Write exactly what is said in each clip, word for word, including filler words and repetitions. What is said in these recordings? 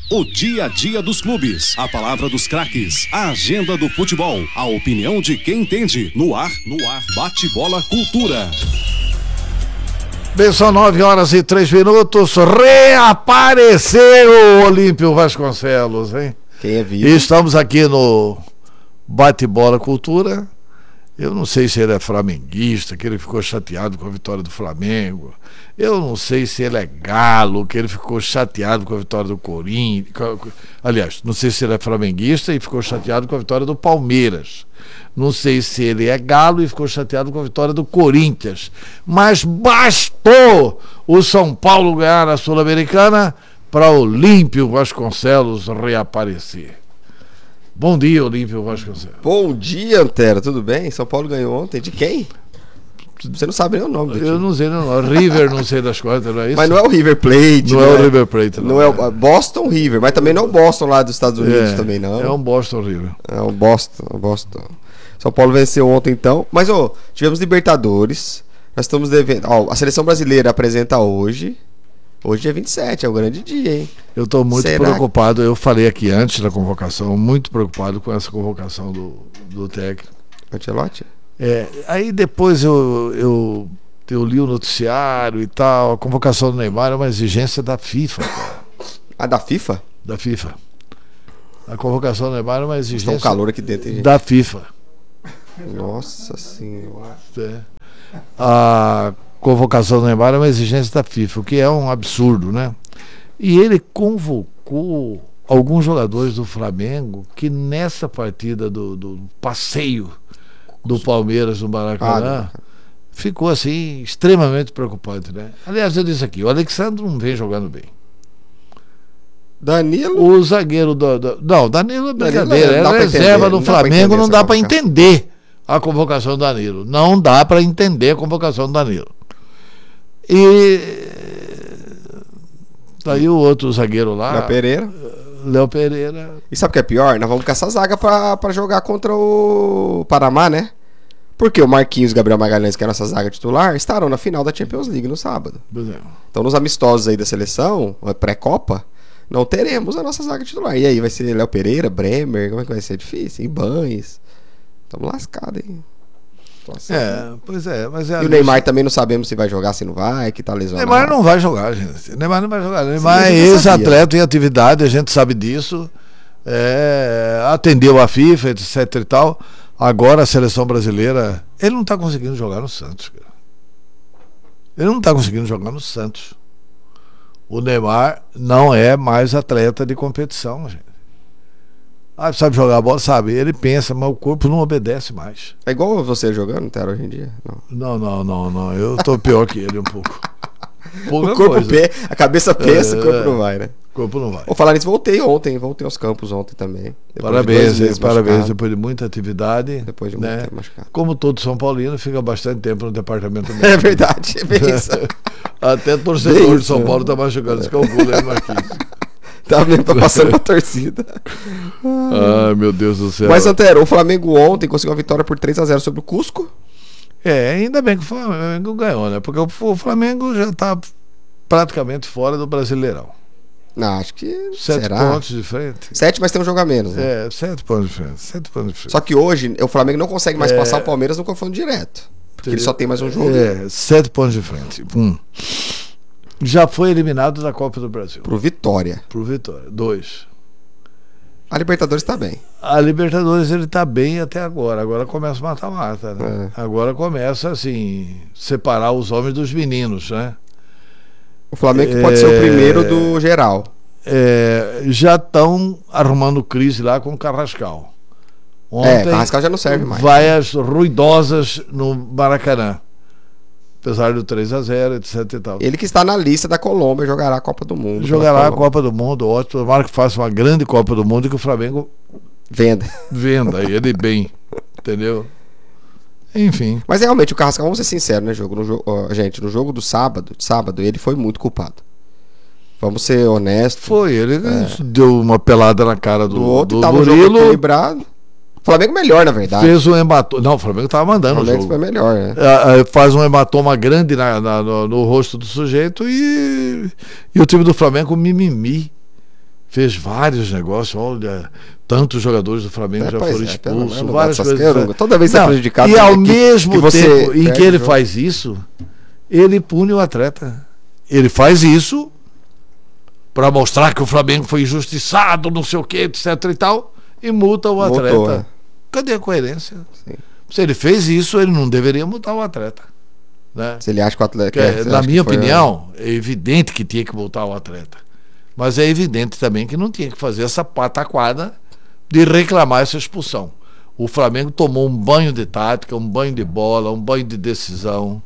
O dia a dia dos clubes, a palavra dos craques, a agenda do futebol, a opinião de quem entende. No ar, no ar, bate-bola cultura. Bem, são nove horas e três minutos. Reapareceu o Olímpio Vasconcelos, hein? Quem é vivo? E estamos aqui no Bate-Bola Cultura. Eu não sei se ele é flamenguista, que ele ficou chateado com a vitória do Flamengo. Eu não sei se ele é galo, que ele ficou chateado com a vitória do Corinthians. Aliás, não sei se ele é flamenguista e ficou chateado com a vitória do Palmeiras. Não sei se ele é galo e ficou chateado com a vitória do Corinthians. Mas bastou o São Paulo ganhar a Sul-Americana para Olímpio Vasconcelos reaparecer. Bom dia, Olímpio Vasconcelos. Bom dia, Antero, tudo bem? São Paulo ganhou ontem. De quem? Você não sabe nem o nome do time. Eu não sei, não. River, não sei das contas, não é isso? Mas não é o River Plate. Não, não é o River Plate, não. Não é o Boston River, mas também não é o Boston lá dos Estados Unidos, é, também não. É um Boston River. É um Boston, um Boston. São Paulo venceu ontem, então. Mas, ó, tivemos Libertadores. Nós estamos devendo. Ó, a seleção brasileira apresenta hoje. Hoje é vinte e sete, é o grande dia, hein? Eu estou muito Será preocupado, eu falei aqui antes da convocação, muito preocupado com essa convocação do, do técnico. Ancelotti? É, aí depois eu, eu, eu li o noticiário e tal, a convocação do Neymar é uma exigência da FIFA, cara. Ah, da FIFA? Da FIFA. A convocação do Neymar é uma exigência Está um calor aqui dentro, hein, gente? da FIFA. Nossa Senhora. É. A convocação do Neymar é uma exigência da FIFA, o que é um absurdo, né? E ele convocou alguns jogadores do Flamengo que nessa partida do, do passeio do Palmeiras no Maracanã ah, ficou assim extremamente preocupante, né? Aliás, eu disse aqui, o Alexandre não vem jogando bem. Danilo? O zagueiro do, do não, Danilo é brincadeira, Danilo, é reserva do Flamengo, não dá para entender, entender a convocação do Danilo, não dá para entender a convocação do Danilo. E daí o outro zagueiro lá, Léo Pereira. Léo Pereira. E sabe o que é pior? Nós vamos com essa zaga pra, pra jogar contra o Panamá, né? Porque o Marquinhos e o Gabriel Magalhães, que é a nossa zaga titular, estarão na final da Champions League no sábado. Então nos amistosos aí da seleção, pré-copa, não teremos a nossa zaga titular. E aí vai ser Léo Pereira, Bremer, como é que vai ser? Difícil, Ibanes. Estamos lascados, hein? É, pois é, mas é e o Neymar também não sabemos se vai jogar, se não vai, que tá lesionado. Neymar não vai jogar, gente. Neymar não vai jogar. Neymar é ex-atleta em atividade, a gente sabe disso. É, atendeu a FIFA, etc e tal. Agora a seleção brasileira, ele não tá conseguindo jogar no Santos, cara. Ele não tá conseguindo jogar no Santos. O Neymar não é mais atleta de competição, gente. Ah, sabe jogar bola? Sabe. Ele pensa, mas o corpo não obedece mais. É igual você jogando, Tero, hoje em dia? Não, não, não, não. não. Eu tô pior que ele um pouco. Pouca o corpo pé, a cabeça pensa, é, o corpo não vai, né? O corpo não vai. Vou falar nisso, voltei ontem, voltei aos campos ontem também. Parabéns, de parabéns. Depois de muita atividade. Depois de muito né? tempo machucado. Como todo São Paulino, fica bastante tempo no departamento médico. É verdade, é bem isso. Até torcedor bem de São Paulo tá machucado. Isso que é o gol, né, Marquinhos? Tá mesmo, tá passando a torcida. Ai, meu Deus do céu. Mas, Antero, o Flamengo ontem conseguiu uma vitória por três a zero sobre o Cusco. É, ainda bem que o Flamengo ganhou, né? Porque o Flamengo já tá praticamente fora do Brasileirão. Não, acho que. Sete será? pontos de frente. Sete, mas tem um jogo a menos, né? É, sete pontos de frente. Sete pontos de frente. Só que hoje o Flamengo não consegue mais é... passar o Palmeiras no confronto direto. Porque ele só tem mais um jogo. É, sete pontos de frente. Um. Já foi eliminado da Copa do Brasil. Pro Vitória. Pro Vitória. Dois. A Libertadores tá bem. A Libertadores ele tá bem até agora. Agora começa o mata-mata, né? É. Agora começa, assim, separar os homens dos meninos, né? O Flamengo é... pode ser o primeiro do geral. É... Já estão arrumando crise lá com o Carrascal. Ontem é, Carrascal já não serve mais. Vai as ruidosas no Maracanã. Apesar do três a zero, etc e tal. Ele que está na lista da Colômbia jogará a Copa do Mundo. Jogará a Copa do Mundo, ótimo. Tomara que faça uma grande Copa do Mundo e que o Flamengo venda. Venda ele bem. Entendeu? Enfim. Mas realmente o Carrascal, vamos ser sinceros, né, jogo? No jogo ó, gente, no jogo do sábado, de sábado, ele foi muito culpado. Vamos ser honestos. Foi, ele é. deu uma pelada na cara do, do outro, do tava Murilo. Um jogo equilibrado. O Flamengo melhor, na verdade. Fez um hematoma. Não, o Flamengo tava mandando o, o jogo. foi melhor, né? É, é, faz um hematoma grande na, na, no, no rosto do sujeito e, e o time do Flamengo mimimi. fez vários negócios, olha, tantos jogadores do Flamengo é, já foram é, expulsos, é, várias coisas. Queiras, toda vez não, é prejudicado. E ao que, mesmo que tempo em que ele jogo. faz isso, ele pune o atleta. Ele faz isso para mostrar que o Flamengo foi injustiçado, não sei o que, etc e tal, e multa o atleta. Voltou, é. Cadê a coerência? Sim. Se ele fez isso, ele não deveria multar o atleta. Né? Se ele acha que o atleta... Que, é, na minha foi, opinião, é evidente que tinha que multar o atleta. Mas é evidente também que não tinha que fazer essa pataquada de reclamar essa expulsão. O Flamengo tomou um banho de tática, um banho de bola, um banho de decisão.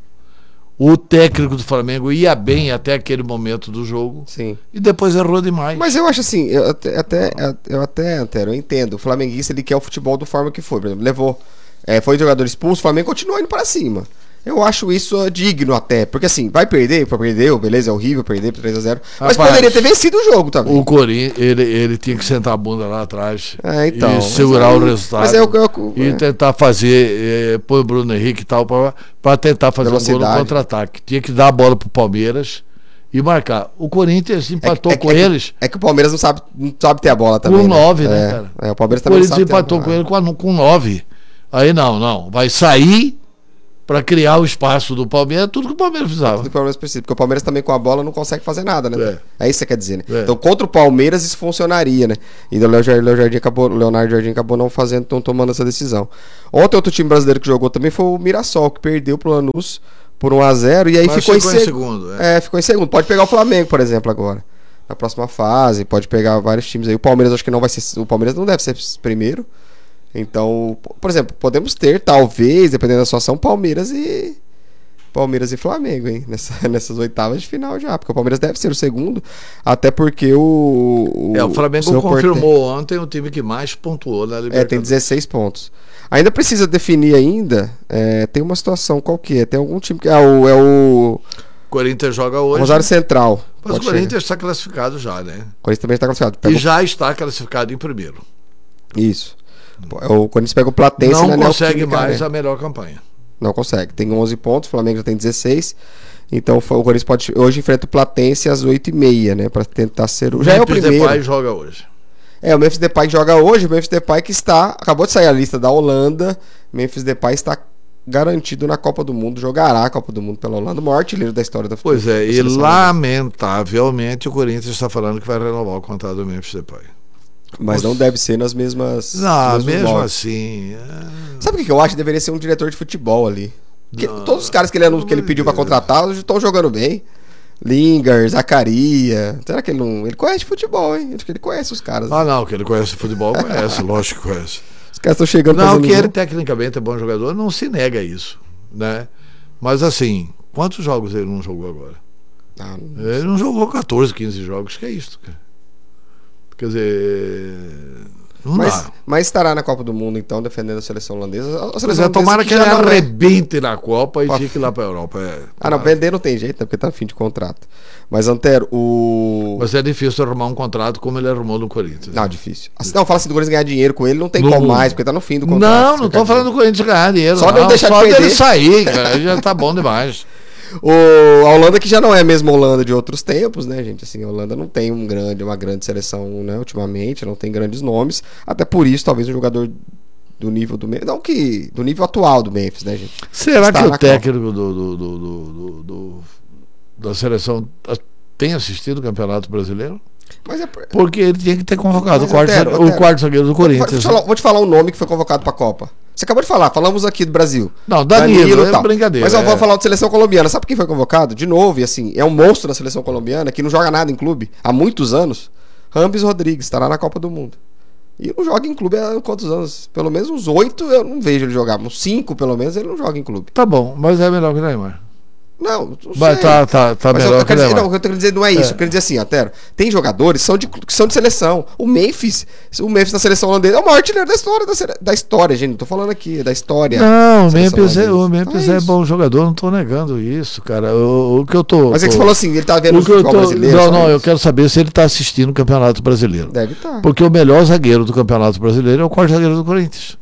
O técnico do Flamengo ia bem até aquele momento do jogo. Sim. E depois errou demais. Mas eu acho assim, eu até, até, eu até, Antero, eu entendo. O flamenguista, ele quer o futebol da forma que foi. Por exemplo, levou, é, foi jogador expulso, o Flamengo continuou indo para cima. Eu acho isso digno até. Porque assim, vai perder, perdeu, beleza, é horrível perder por três a zero. Mas Rapaz, poderia ter vencido o jogo também. O Corinthians, ele, ele tinha que sentar a bunda lá atrás é, então, e segurar aí, o resultado. Mas é o que eu, e é. tentar fazer, é, pôr o Bruno Henrique e tal, para tentar fazer Velocidade. um gol no contra-ataque. Tinha que dar a bola pro Palmeiras e marcar. O Corinthians empatou é, é, com é eles. Que, é que o Palmeiras não sabe, não sabe ter a bola também. Com nove, né, né, é, cara? É, o Palmeiras o também Corinthians não sabe empatou ter com ele com, com nove. Aí não, não. Vai sair para criar o espaço do Palmeiras, tudo que o Palmeiras precisava. Tudo que o Palmeiras precisa, porque o Palmeiras também com a bola não consegue fazer nada, né? É, é isso que você quer dizer, né? É. Então contra o Palmeiras isso funcionaria, né? E o Leonardo Jardim acabou, Leonardo Jardim acabou não fazendo, não tomando essa decisão. Ontem outro time brasileiro que jogou também foi o Mirassol, que perdeu pro Lanús por um a zero e aí Mas ficou, ficou em, em seg... segundo. É. é, ficou em segundo. Pode pegar o Flamengo, por exemplo, agora. Na próxima fase, pode pegar vários times aí. O Palmeiras acho que não vai ser, o Palmeiras não deve ser primeiro. Então, por exemplo, podemos ter, talvez, dependendo da situação, Palmeiras e Palmeiras e Flamengo, hein? Nessa, nessas oitavas de final já. Porque o Palmeiras deve ser o segundo, até porque o... o é, o Flamengo o confirmou Porte... ontem o time que mais pontuou na Libertadores. É, tem dezesseis pontos. Ainda precisa definir ainda, é, tem uma situação qualquer, tem algum time que... É o... É o... Corinthians joga hoje. Rosário Central. Mas o Corinthians está classificado já, né? O Corinthians também está classificado. Pega... E já está classificado em primeiro. Isso. O Corinthians pega o Platense Não na consegue mais né? a melhor campanha. Não consegue. Tem onze pontos, o Flamengo já tem dezesseis. Então o Corinthians pode hoje enfrenta o Platense às oito e meia, né? Para tentar ser o. Já é o primeiro. O Memphis Depay joga hoje. É, o Memphis Depay joga hoje. O Memphis Depay que está. Acabou de sair a lista da Holanda. O Memphis Depay está garantido na Copa do Mundo. Jogará a Copa do Mundo pela Holanda. O maior artilheiro da história da futebol. Pois é, e lamentavelmente o Corinthians está falando que vai renovar o contrato do Memphis Depay. Mas não deve ser nas mesmas. Não, mesmo moldes. assim. É... Sabe o que eu acho? Deveria ser um diretor de futebol ali. Não, todos os caras que ele, que ele pediu pra contratar estão jogando bem. Lingard, Zacaria. Será que ele não. Ele conhece futebol, hein? Acho que ele conhece os caras. Ah, não, que ele conhece futebol, conhece, lógico que conhece. Os caras estão chegando Não, que ele tecnicamente é bom jogador, não se nega a isso, né? Mas assim, quantos jogos ele não jogou agora? Ah, não ele não jogou catorze, quinze jogos, que é isso, cara. Quer dizer, não mas, dá. Mas estará na Copa do Mundo, então, defendendo a seleção holandesa. A seleção é, tomara que, que ele arrebente é... na Copa e Pô. fique lá pra Europa. É, ah, não, vender não tem jeito, né, porque tá no fim de contrato. Mas, Antero, o... Mas é difícil arrumar um contrato como ele arrumou no Corinthians. Não, difícil. Assim, não, fala assim do Corinthians ganhar dinheiro com ele, não tem no como mais, porque tá no fim do contrato. Não, não tô falando do Corinthians ganhar dinheiro. Só não, não deixar só de perder. dele sair, cara, já tá bom demais. O, a Holanda que já não é a mesma Holanda de outros tempos, né, gente? Assim, a Holanda não tem um grande, uma grande seleção, né, ultimamente, não tem grandes nomes. Até por isso, talvez um jogador do nível do Memphis, não que do nível atual do Memphis, né, gente? Será Está que o técnico do, do, do, do, do, da seleção tem assistido o Campeonato Brasileiro? Mas é... Porque ele tinha que ter convocado o quarto, Antero, o Antero. quarto zagueiro do Corinthians. Vou te, falar, vou te falar um nome que foi convocado para a Copa. Você acabou de falar, falamos aqui do Brasil. Não, Danilo, Danilo é brincadeira. Mas eu é. vou falar de seleção colombiana. Sabe quem foi convocado? De novo, e assim, é um monstro da seleção colombiana que não joga nada em clube há muitos anos. Rames Rodrigues, estará na Copa do Mundo. E não joga em clube há quantos anos? Pelo menos uns oito eu não vejo ele jogar. Uns cinco, pelo menos, ele não joga em clube. Tá bom, mas é melhor que o Neymar. Não, não Mas sei. tá, tá, tá Mas melhor eu, eu que dizer, Neymar. Não, o que eu tô querendo dizer não é isso. É. Eu quero dizer assim, Antero, tem jogadores que são, de, que são de seleção. O Memphis, o Memphis da seleção holandesa é o maior artilheiro da história, da, da história, gente. Não tô falando aqui, da história. Não, o Memphis, é, o Memphis então é, é bom jogador, não tô negando isso, cara. O, o que eu tô. Mas é que tô, você falou assim, ele tá vendo o futebol tô, brasileiro. Não, não, eu quero saber se ele tá assistindo o Campeonato Brasileiro. Deve estar. Tá. Porque o melhor zagueiro do Campeonato Brasileiro é o quarto zagueiro do Corinthians.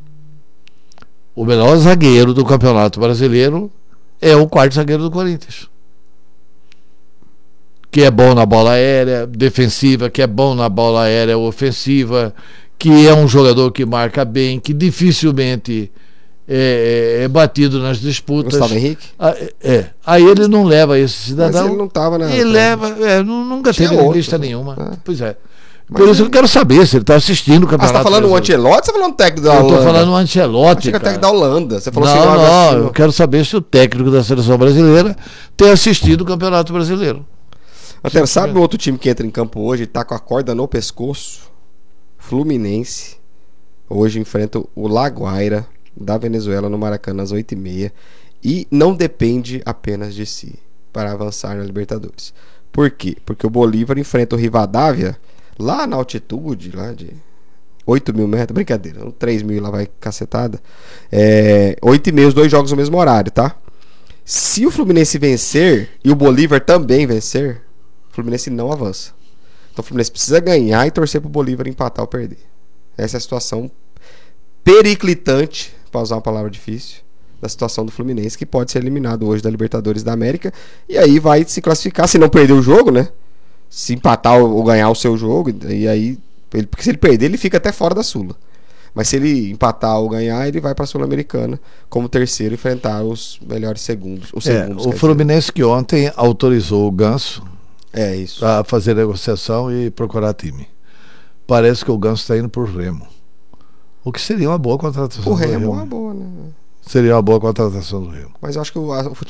O melhor zagueiro do Campeonato Brasileiro é o quarto zagueiro do Corinthians. que é bom na bola aérea defensiva, que é bom na bola aérea ofensiva, que é um jogador que marca bem, que dificilmente é, é, é batido nas disputas. Gustavo Henrique? Ah, é. Aí ele não leva esse cidadão. Mas ele não estava, né? Ele leva, é, nunca Tinha teve outro, lista né? nenhuma. É. Pois é. Mas Por isso é- eu quero saber se ele está assistindo o Ah, campeonato. você tá falando o brasileiro. Ancelotti ou você tá falando o técnico da Eu Holanda? estou falando o Ancelotti. Achei que é o cara. técnico da Holanda. Você falou Não, assim, não, não, eu quero saber se o técnico da seleção brasileira tem assistido o Campeonato Brasileiro. Até sabe o outro time que entra em campo hoje e tá com a corda no pescoço? Fluminense. Hoje enfrenta o Laguaira da Venezuela no Maracanã às oito e meia. E não depende apenas de si para avançar na Libertadores. Por quê? Porque o Bolívar enfrenta o Rivadavia lá na altitude, lá de oito mil metros. Brincadeira, três mil lá vai cacetada. É, oito e meia, os dois jogos no mesmo horário, tá? Se o Fluminense vencer e o Bolívar também vencer, o Fluminense não avança. Então o Fluminense precisa ganhar e torcer pro Bolívar empatar ou perder. Essa é a situação periclitante, para usar uma palavra difícil, da situação do Fluminense, que pode ser eliminado hoje da Libertadores da América. E aí vai se classificar, se não perder o jogo, né? Se empatar ou ou ganhar o seu jogo, e aí, ele- porque se ele perder, ele fica até fora da Sula. Mas se ele empatar ou ganhar, ele vai para a Sul-Americana como terceiro, enfrentar os melhores segundos. Os É, segundos o quer Fluminense que ontem autorizou o Ganso dizer. É isso. a fazer negociação e procurar time. Parece que o Ganso está indo por Remo. O que seria uma boa contratação O do Remo é Remo. uma boa, né? Seria uma boa contratação do Remo. Mas eu acho que o, a- o